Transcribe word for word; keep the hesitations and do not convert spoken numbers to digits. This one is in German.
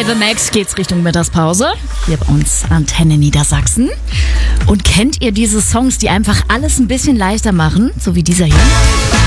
Bei The Max geht's Richtung Mittagspause. Hier bei uns Antenne Niedersachsen. Und kennt ihr diese Songs, die einfach alles ein bisschen leichter machen? So wie dieser hier?